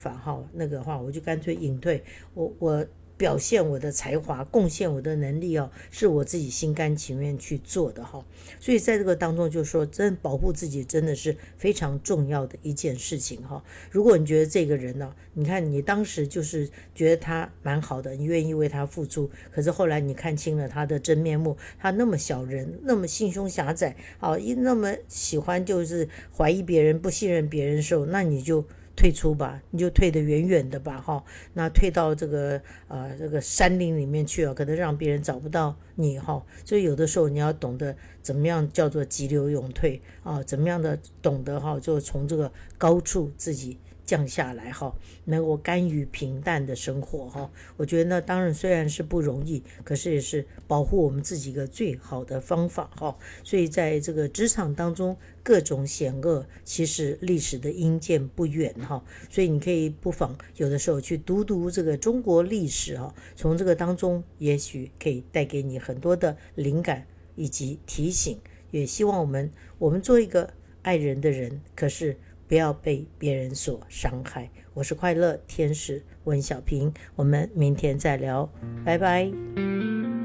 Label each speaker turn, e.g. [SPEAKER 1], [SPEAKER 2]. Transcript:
[SPEAKER 1] 法哈，那个话我就干脆隐退，我表现我的才华，贡献我的能力哦，是我自己心甘情愿去做的哈。所以在这个当中，就说真保护自己真的是非常重要的一件事情哈。如果你觉得这个人呢，你看你当时就是觉得他蛮好的，你愿意为他付出，可是后来你看清了他的真面目，他那么小人，那么心胸狭窄，那么喜欢就是怀疑别人，不信任别人的时候，那你就退出吧，你就退得远远的吧哈。那退到这个山林里面去可能让别人找不到你哈。所以有的时候你要懂得怎么样叫做急流勇退怎么样的懂得就从这个高处自己降下来能够甘于平淡的生活我觉得呢，当然虽然是不容易，可是也是保护我们自己一个最好的方法所以在这个职场当中，各种险恶其实历史的阴间不远所以你可以不妨有的时候去读读这个中国历史从这个当中也许可以带给你很多的灵感以及提醒。也希望我们做一个爱人的人，可是不要被别人所伤害。我是快乐天使温小平，我们明天再聊，拜拜。